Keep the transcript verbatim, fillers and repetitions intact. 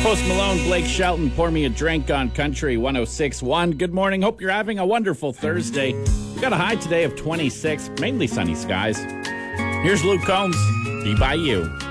Post Malone, Blake Shelton, Pour Me a Drink on Country one oh six point one. Good morning. Hope you're having a wonderful Thursday. We got a high today of twenty-six, mainly sunny skies. Here's Luke Combs, Be By You.